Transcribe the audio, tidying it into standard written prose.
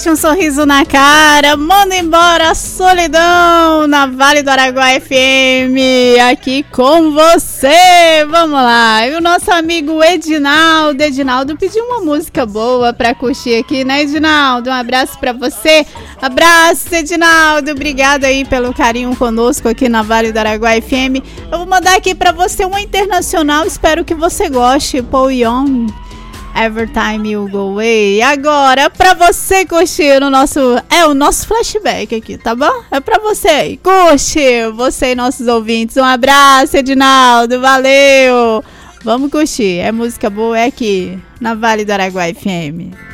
bote um sorriso na cara, manda embora a solidão na Vale do Araguaia FM, aqui com você. Vamos lá, e o nosso amigo Edinaldo pediu uma música boa pra curtir aqui, né, Edinaldo? Um abraço pra você. Abraço, Edinaldo, obrigado aí pelo carinho conosco aqui na Vale do Araguaia FM. Eu vou mandar aqui pra você uma internacional, espero que você goste, Paul Young, Every Time You Go Away. Agora, pra você curtir o nosso flashback aqui, tá bom? É pra você aí, curte, você e nossos ouvintes. Um abraço, Edinaldo, valeu! Vamos curtir, é música boa, é aqui na Vale do Araguaia FM.